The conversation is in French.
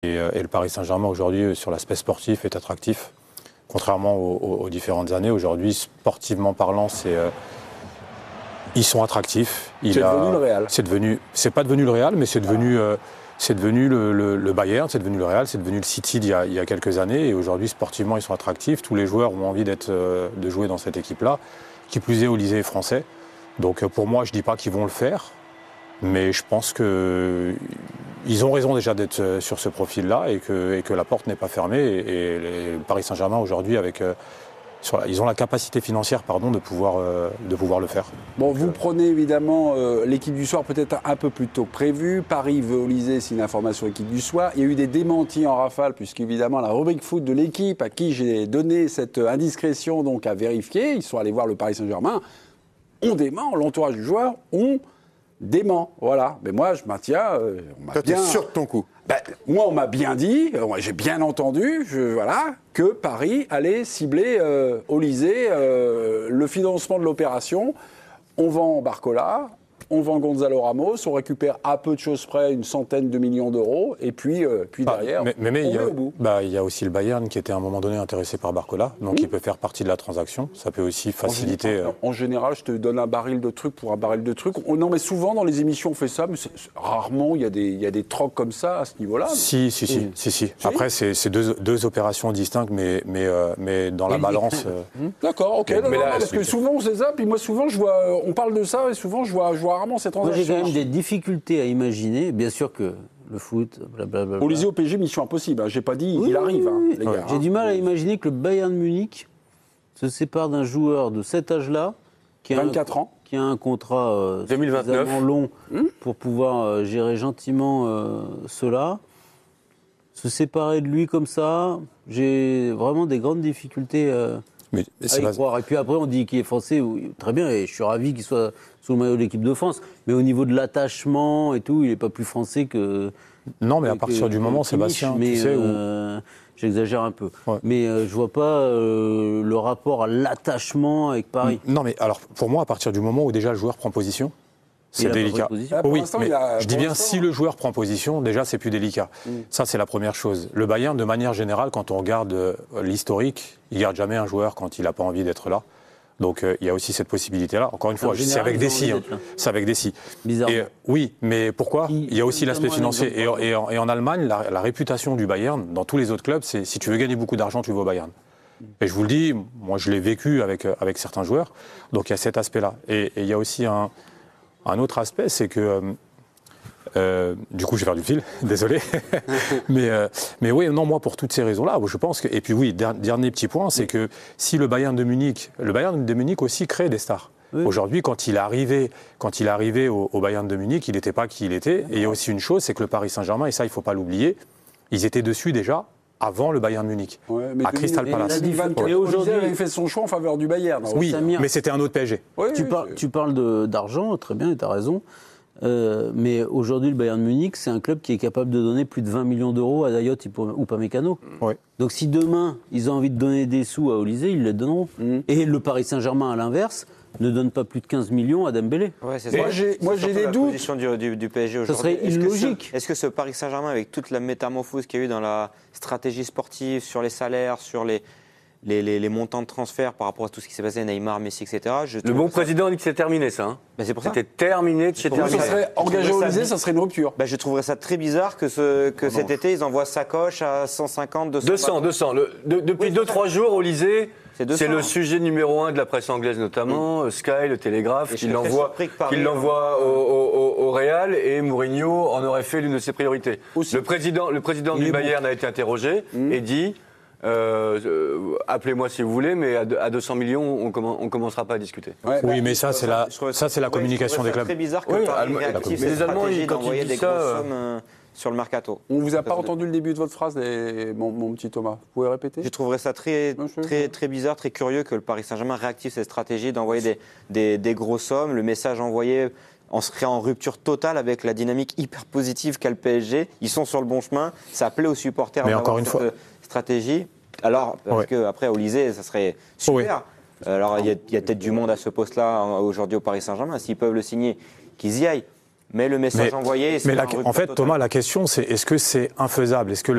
Et le Paris Saint-Germain aujourd'hui sur l'aspect sportif est attractif. Contrairement aux différentes années, aujourd'hui sportivement parlant, ils sont attractifs. C'est devenu le Real. C'est pas devenu le Real, mais c'est devenu le Bayern, c'est devenu le Real, c'est devenu le City il y a quelques années. Et aujourd'hui sportivement ils sont attractifs. Tous les joueurs ont envie de jouer dans cette équipe-là. Qui plus est, Olysée est français. Donc pour moi, je dis pas qu'ils vont le faire. Mais je pense qu'ils ont raison déjà d'être sur ce profil-là et que la porte n'est pas fermée. Et le Paris Saint-Germain aujourd'hui, ils ont la capacité financière de pouvoir le faire. Bon, vous prenez évidemment l'équipe du soir peut-être un peu plus tôt que prévu. Paris veut Olysée, c'est une information équipe du soir. Il y a eu des démentis en rafale puisqu'évidemment la rubrique foot de l'équipe à qui j'ai donné cette indiscrétion donc à vérifier, ils sont allés voir le Paris Saint-Germain, on dément, l'entourage du joueur, on dément, voilà. Mais moi, je maintiens. Toi, t'es sûr de ton coup. Moi, on m'a bien dit, j'ai bien entendu, que Paris allait cibler Olysée, le financement de l'opération. On vend Barcola, on vend Gonzalo Ramos, on récupère à peu de choses près une centaine de millions d'euros, et puis derrière, mais on est au bout. Il y a aussi le Bayern qui était à un moment donné intéressé par Barcola, donc il peut faire partie de la transaction. Ça peut aussi faciliter. En général, je te donne un baril de trucs pour un baril de trucs. Non, mais souvent dans les émissions, on fait ça, mais rarement il y a des trocs comme ça à ce niveau-là. Si. Après, c'est deux opérations distinctes, mais dans la balance. D'accord, ok. Parce que souvent, c'est ça. Puis moi, souvent, on parle de ça, et souvent, je vois rarement ces transactions. Moi, j'ai quand même des difficultés à imaginer. Bien sûr que le foot, blablabla. Olysée au PSG, mission impossible. J'ai pas dit il arrive, les gars. J'ai du mal à imaginer que le Bayern de Munich se sépare d'un joueur de cet âge-là, qui a 24 ans, qui a un contrat 2029 suffisamment long pour pouvoir gérer gentiment cela. Se séparer de lui comme ça, j'ai vraiment des grandes difficultés Mais à y croire. Et puis après, on dit qu'il est français, oui, très bien, et je suis ravi qu'il soit sous le maillot de l'équipe de France. Mais au niveau de l'attachement et tout, il n'est pas plus français que. Non, mais à partir du moment, Sébastien, mais, tu sais j'exagère un peu. Ouais. Mais je vois pas le rapport à l'attachement avec Paris. Non, mais alors, pour moi, à partir du moment où déjà le joueur prend position, c'est délicat. Oui, mais je dis bien, si le joueur prend position, déjà, c'est plus délicat. Ça, c'est la première chose. Le Bayern, de manière générale, quand on regarde l'historique, il ne garde jamais un joueur quand il n'a pas envie d'être là. Donc, il y a aussi cette possibilité-là. Encore une fois, c'est avec des si. C'est avec des si. Bizarrement. Oui, mais pourquoi ? Il y a aussi l'aspect financier. Et en Allemagne, la réputation du Bayern, dans tous les autres clubs, c'est si tu veux gagner beaucoup d'argent, tu vas au Bayern. Et je vous le dis, moi, je l'ai vécu avec certains joueurs. Donc, il y a cet aspect-là. Et il y a aussi un autre aspect, c'est que, du coup, je vais faire du fil, désolé. mais oui, non, moi, pour toutes ces raisons-là, je pense que. Et puis, oui, dernier petit point, c'est que si le Bayern de Munich aussi crée des stars. Oui. Aujourd'hui, quand il est arrivé au Bayern de Munich, il n'était pas qui il était. Et il y a aussi une chose, c'est que le Paris Saint-Germain, et ça, il ne faut pas l'oublier, ils étaient dessus déjà avant le Bayern Munich, à Crystal Palace. Et aujourd'hui, il a fait son choix en faveur du Bayern. Oui, mais c'était un autre PSG. Oui, tu parles d'argent, très bien, et tu as raison. Mais aujourd'hui, le Bayern de Munich, c'est un club qui est capable de donner plus de 20 millions d'euros à Dayot ou Upamecano. Oui. Donc si demain, ils ont envie de donner des sous à Olysée, ils les donneront. Et le Paris Saint-Germain, à l'inverse, ne donne pas plus de 15 millions à Dembélé. Ouais, c'est ça. Moi, j'ai des doutes. La position du PSG aujourd'hui. Ça serait illogique. Est-ce que ce Paris Saint-Germain, avec toute la métamorphose qu'il y a eu dans la stratégie sportive, sur les salaires, sur les montants de transfert par rapport à tout ce qui s'est passé, Neymar, Messi, etc. Le bon président dit que c'est terminé, ça. Hein. C'est pour ça. C'était terminé de chez terminé. Ça serait engagé au Olysée, ça serait une rupture. Je trouverais ça très bizarre que cet été, ils envoient Sacoche à 150, 200. 200. Depuis 2-3 jours, Olysée, c'est le hein. sujet numéro 1 de la presse anglaise notamment, Sky, le Télégraphe, qui l'envoie au Real, et Mourinho en aurait fait l'une de ses priorités. Aussi. Le président du Bayern a été interrogé et dit... appelez-moi si vous voulez, mais à 200 millions, on commencera pas à discuter. Oui, mais ça, c'est la communication des clubs. C'est très bizarre que Paris réactive cette stratégie d'envoyer des grosses sommes sur le mercato. On vous a pas entendu le début de votre phrase, mon petit Thomas. Vous pouvez répéter ? Je trouverais ça très bizarre, très curieux que le Paris Saint-Germain réactive cette stratégie d'envoyer des grosses sommes. Le message envoyé serait en rupture totale avec la dynamique hyper positive qu'a le PSG. Ils sont sur le bon chemin. Ça plaît aux supporters d'avoir cette stratégie. Alors, parce qu'après, au Olysée, ça serait super. Alors, il y a peut-être du monde à ce poste-là aujourd'hui au Paris Saint-Germain. S'ils peuvent le signer, qu'ils y aillent. Mais le message envoyé... En fait, Thomas, la question, c'est est-ce que c'est infaisable? Est-ce que